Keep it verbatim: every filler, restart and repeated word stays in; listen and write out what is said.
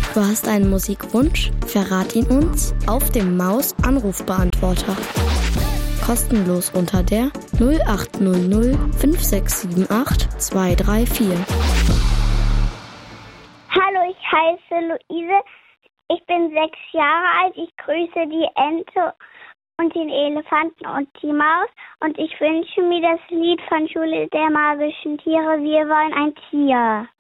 Du hast einen Musikwunsch? Verrat ihn uns auf dem Maus-Anrufbeantworter. Kostenlos unter der null acht null null fünf sechs sieben acht zwei drei vier. Hallo, ich heiße Luise. Ich bin sechs Jahre alt. Ich grüße die Ente und den Elefanten und die Maus. Und ich wünsche mir das Lied von Schule der magischen Tiere. Wir wollen ein Tier.